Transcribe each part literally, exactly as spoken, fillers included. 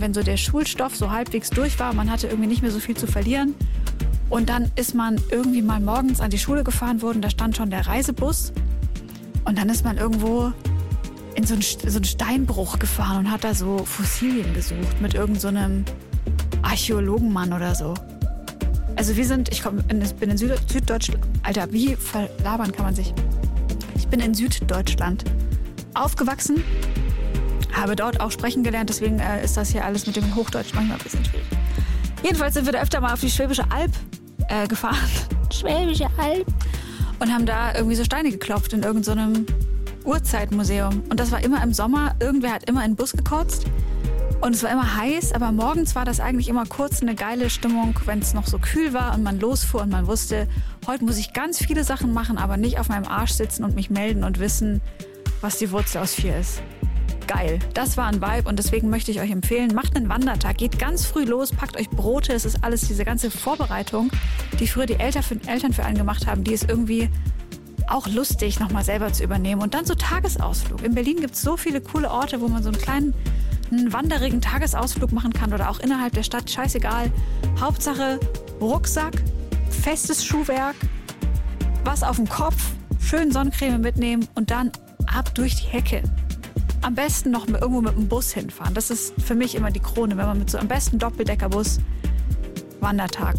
wenn so der Schulstoff so halbwegs durch war, man hatte irgendwie nicht mehr so viel zu verlieren. Und dann ist man irgendwie mal morgens an die Schule gefahren worden, da stand schon der Reisebus. Und dann ist man irgendwo in so einen, so einen Steinbruch gefahren und hat da so Fossilien gesucht mit irgend so einem Archäologenmann oder so. Also wir sind, ich komm, in, bin in Süd, Süddeutschland, Alter, wie verlabern kann man sich? Ich bin in Süddeutschland aufgewachsen, habe dort auch sprechen gelernt, deswegen äh, ist das hier alles mit dem Hochdeutsch manchmal ein bisschen schwierig. Jedenfalls sind wir da öfter mal auf die Schwäbische Alb äh, gefahren. Schwäbische Alb. Und haben da irgendwie so Steine geklopft in irgendeinem so Urzeitmuseum. Und das war immer im Sommer. Irgendwer hat immer in den Bus gekotzt. Und es war immer heiß, aber morgens war das eigentlich immer kurz eine geile Stimmung, wenn es noch so kühl war und man losfuhr und man wusste, heute muss ich ganz viele Sachen machen, aber nicht auf meinem Arsch sitzen und mich melden und wissen, was die Wurzel aus vier ist. Geil. Das war ein Vibe und deswegen möchte ich euch empfehlen, macht einen Wandertag, geht ganz früh los, packt euch Brote, es ist alles diese ganze Vorbereitung, die früher die Eltern für, Eltern für einen gemacht haben, die ist irgendwie auch lustig, nochmal selber zu übernehmen. Und dann so Tagesausflug. In Berlin gibt es so viele coole Orte, wo man so einen kleinen einen wanderigen Tagesausflug machen kann oder auch innerhalb der Stadt, scheißegal. Hauptsache Rucksack, festes Schuhwerk, was auf dem Kopf, schön Sonnencreme mitnehmen und dann ab durch die Hecke. Am besten noch irgendwo mit dem Bus hinfahren. Das ist für mich immer die Krone, wenn man mit so am besten Doppeldeckerbus Wandertag.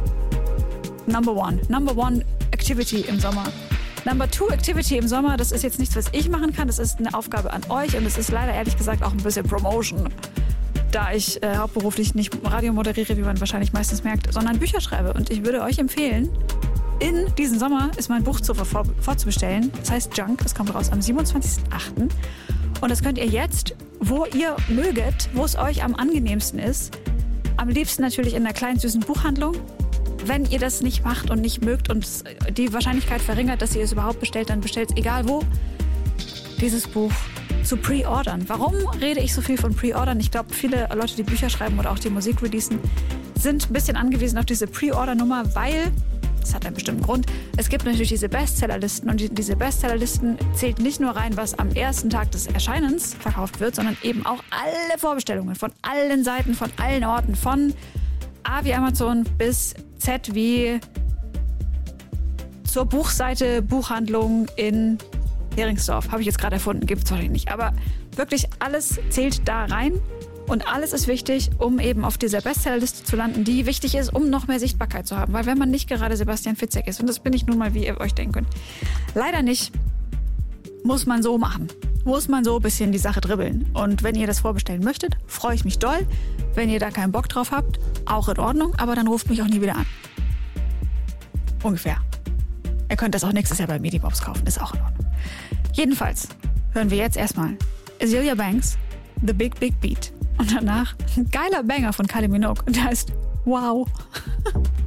Number one. Number one Activity im Sommer. Number two Activity im Sommer, das ist jetzt nichts, was ich machen kann. Das ist eine Aufgabe an euch und es ist leider ehrlich gesagt auch ein bisschen Promotion. Da ich äh, hauptberuflich nicht Radio moderiere, wie man wahrscheinlich meistens merkt, sondern Bücher schreibe. Und ich würde euch empfehlen, in diesem Sommer ist mein Buch zu vor, vorzubestellen. Das heißt Junk, das kommt raus am siebenundzwanzigsten achten Und das könnt ihr jetzt, wo ihr möget, wo es euch am angenehmsten ist. Am liebsten natürlich in einer kleinen süßen Buchhandlung. Wenn ihr das nicht macht und nicht mögt und die Wahrscheinlichkeit verringert, dass ihr es überhaupt bestellt, dann bestellt es egal wo, dieses Buch zu pre-ordern. Warum rede ich so viel von pre-ordern? Ich glaube, viele Leute, die Bücher schreiben oder auch die Musik releasen, sind ein bisschen angewiesen auf diese Pre-Order-Nummer, weil, das hat einen bestimmten Grund, es gibt natürlich diese Bestsellerlisten und die, diese Bestsellerlisten zählt nicht nur rein, was am ersten Tag des Erscheinens verkauft wird, sondern eben auch alle Vorbestellungen von allen Seiten, von allen Orten, von A wie Amazon bis Z wie zur Buchseite Buchhandlung in Heringsdorf. Habe ich jetzt gerade erfunden, gibt es wahrscheinlich nicht. Aber wirklich alles zählt da rein und alles ist wichtig, um eben auf dieser Bestsellerliste zu landen, die wichtig ist, um noch mehr Sichtbarkeit zu haben. Weil wenn man nicht gerade Sebastian Fitzek ist, und das bin ich nun mal, wie ihr euch denken könnt, leider nicht, muss man so machen. Muss man so ein bisschen die Sache dribbeln. Und wenn ihr das vorbestellen möchtet, freue ich mich doll. Wenn ihr da keinen Bock drauf habt, auch in Ordnung, aber dann ruft mich auch nie wieder an. Ungefähr. Ihr könnt das auch nächstes Jahr bei Medibox kaufen, ist auch in Ordnung. Jedenfalls hören wir jetzt erstmal Azealia Banks, The Big Big Beat. Und danach ein geiler Banger von Kylie Minogue und der heißt Wow.